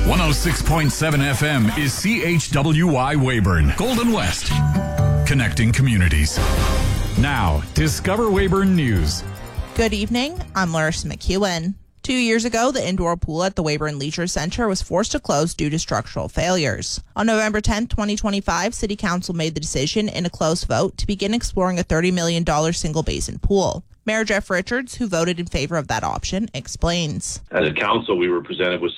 106.7 FM is CHWY Weyburn, Golden West, connecting communities. Now, Discover Weyburn News. Good evening, I'm Larissa McEwen. 2 years ago, the indoor pool at the Weyburn Leisure Centre was forced to close due to structural failures. On November 10, 2025, City Council made the decision in a close vote to begin exploring a $30 million single-basin pool. Mayor Jeff Richards, who voted in favor of that option, explains. As a council, we were presented with